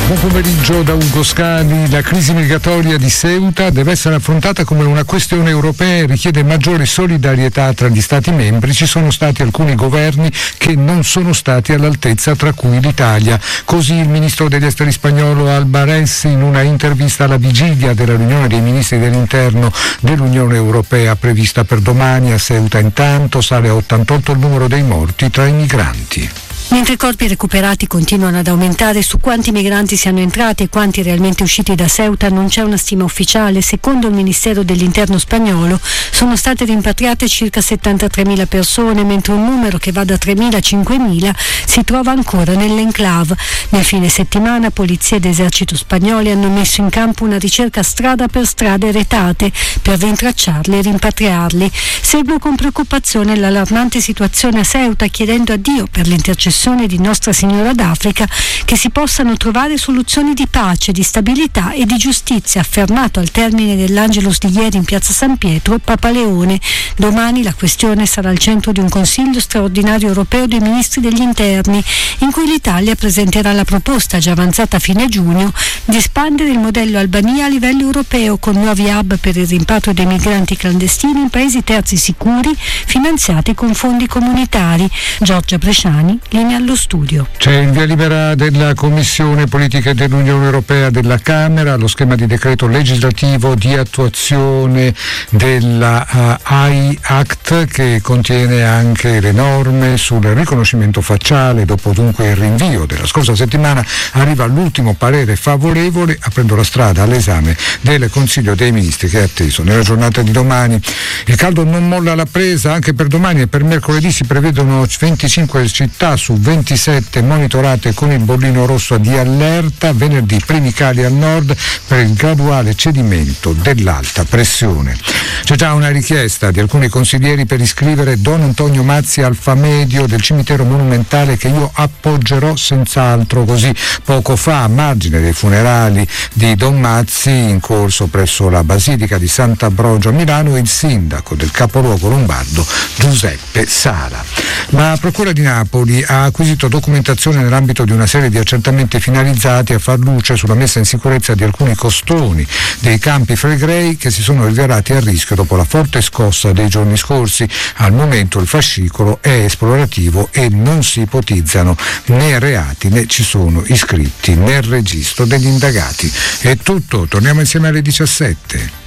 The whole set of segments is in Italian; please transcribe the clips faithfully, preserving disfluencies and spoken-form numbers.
Buon pomeriggio da Ugo Scali. La crisi migratoria di Ceuta deve essere affrontata come una questione europea e richiede maggiore solidarietà tra gli Stati membri. Ci sono stati alcuni governi che non sono stati all'altezza, tra cui l'Italia. Così il ministro degli esteri spagnolo Albares, in una intervista alla vigilia della riunione dei ministri dell'interno dell'Unione Europea prevista per domani a Ceuta. Intanto sale a ottantotto il numero dei morti tra i migranti. Mentre i corpi recuperati continuano ad aumentare, su quanti migranti siano entrati e quanti realmente usciti da Ceuta non c'è una stima ufficiale. Secondo il Ministero dell'Interno spagnolo sono state rimpatriate circa settantatremila persone, mentre un numero che va da tremila a cinquemila si trova ancora nell'enclave. Nel fine settimana polizia ed esercito spagnoli hanno messo in campo una ricerca strada per strade retate per rintracciarli e rimpatriarli. Seguo con preoccupazione l'allarmante situazione a Ceuta, chiedendo a Dio per l'intercessione di Nostra Signora d'Africa che si possano trovare soluzioni di pace, di stabilità e di giustizia, affermato al termine dell'Angelus di ieri in piazza San Pietro Papa Leone. Domani la questione sarà al centro di un consiglio straordinario europeo dei ministri degli interni, in cui l'Italia presenterà la proposta, già avanzata a fine giugno, di espandere il modello Albania a livello europeo con nuovi hub per il rimpatrio dei migranti clandestini in paesi terzi sicuri, finanziati con fondi comunitari. Giorgia Bresciani, linea allo studio. C'è il via libera della Commissione Politiche dell'Unione Europea della Camera, lo schema di decreto legislativo di attuazione della uh, A I Act, che contiene anche le norme sul riconoscimento facciale. Dopo dunque il rinvio della scorsa settimana arriva l'ultimo parere favorevole, aprendo la strada all'esame del Consiglio dei Ministri, che è atteso nella giornata di domani. Il caldo non molla la presa anche per domani e per mercoledì si prevedono venticinque città su ventisette monitorate con il bollino rosso di allerta. Venerdì primi cali al nord per il graduale cedimento dell'alta pressione. C'è già una richiesta di alcuni consiglieri per iscrivere Don Antonio Mazzi al Famedio del cimitero monumentale, che io appoggerò senz'altro. Così poco fa, a margine dei funerali di Don Mazzi in corso presso la Basilica di Sant'Ambrogio a Milano, il sindaco del capoluogo lombardo Giuseppe Sala. La Procura di Napoli ha acquisito documentazione nell'ambito di una serie di accertamenti finalizzati a far luce sulla messa in sicurezza di alcuni costoni dei Campi Flegrei, che si sono rivelati a rischio dopo la forte scossa dei giorni scorsi. Al momento il fascicolo è esplorativo e non si ipotizzano né reati né ci sono iscritti nel registro degli indagati. È tutto, torniamo insieme alle diciassette.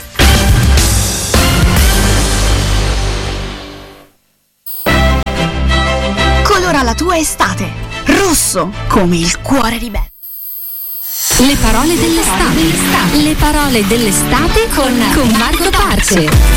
Colora la tua estate rosso come il cuore ribelle. Le parole dell'estate. Le parole dell'estate con, con Marco Parce.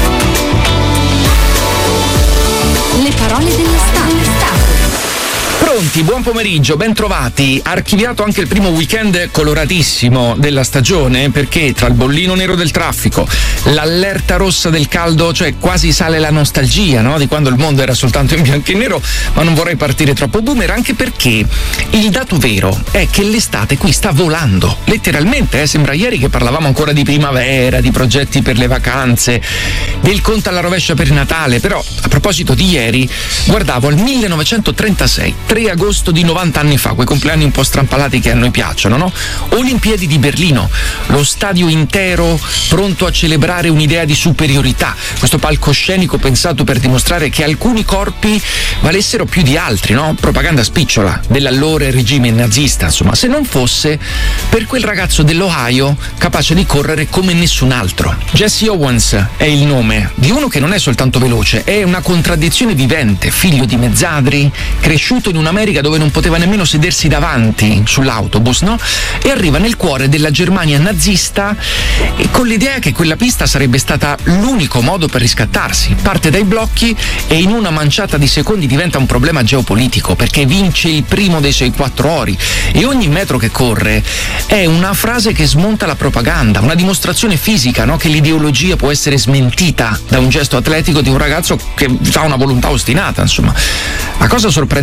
Le parole dell'estate. Pronti, buon pomeriggio, ben trovati. Archiviato anche il primo weekend coloratissimo della stagione, perché tra il bollino nero del traffico, l'allerta rossa del caldo, cioè quasi sale la nostalgia, no? Di quando il mondo era soltanto in bianco e nero, ma non vorrei partire troppo boomer, anche perché il dato vero è che l'estate qui sta volando, letteralmente, eh? Sembra ieri che parlavamo ancora di primavera, di progetti per le vacanze, del conto alla rovescia per il Natale. Però a proposito di ieri, guardavo al millenovecentotrentasei, tre agosto di novanta anni fa, quei compleanni un po' strampalati che a noi piacciono, no? Olimpiadi di Berlino, lo stadio intero pronto a celebrare un'idea di superiorità, questo palcoscenico pensato per dimostrare che alcuni corpi valessero più di altri, no? Propaganda spicciola dell'allora regime nazista, insomma, se non fosse per quel ragazzo dell'Ohio capace di correre come nessun altro. Jesse Owens è il nome di uno che non è soltanto veloce, è una contraddizione vivente, figlio di mezzadri, cresciuto in un'America dove non poteva nemmeno sedersi davanti sull'autobus, no? E arriva nel cuore della Germania nazista e con l'idea che quella pista sarebbe stata l'unico modo per riscattarsi. Parte dai blocchi e in una manciata di secondi diventa un problema geopolitico, perché vince il primo dei suoi quattro ori e ogni metro che corre è una frase che smonta la propaganda, una dimostrazione fisica, no? Che l'ideologia può essere smentita da un gesto atletico di un ragazzo che ha una volontà ostinata, insomma. La cosa sorprendente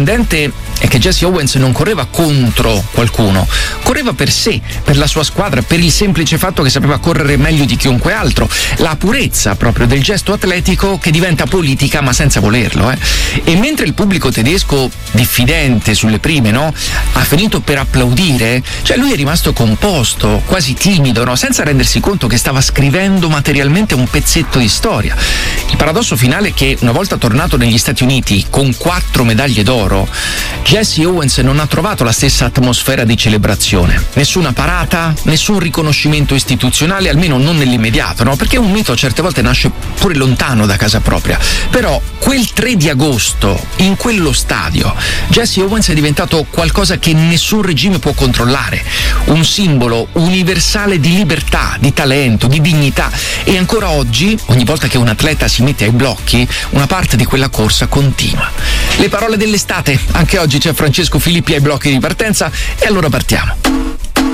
è che Jesse Owens non correva contro qualcuno, correva per sé, per la sua squadra, per il semplice fatto che sapeva correre meglio di chiunque altro, la purezza proprio del gesto atletico che diventa politica ma senza volerlo. Eh. E mentre il pubblico tedesco, diffidente sulle prime, no, ha finito per applaudire, cioè lui è rimasto composto, quasi timido, no, senza rendersi conto che stava scrivendo materialmente un pezzetto di storia. Il paradosso finale è che una volta tornato negli Stati Uniti con quattro medaglie d'oro, Jesse Owens non ha trovato la stessa atmosfera di celebrazione, nessuna parata, nessun riconoscimento istituzionale, almeno non nell'immediato, no? Perché un mito certe volte nasce pure lontano da casa propria. Però quel tre di agosto, in quello stadio, Jesse Owens è diventato qualcosa che nessun regime può controllare, un simbolo universale di libertà, di talento, di dignità, e ancora oggi, ogni volta che un atleta si mette ai blocchi, una parte di quella corsa continua. Le parole dell'estate, anche oggi c'è Francesco Filippi ai blocchi di partenza, e allora partiamo.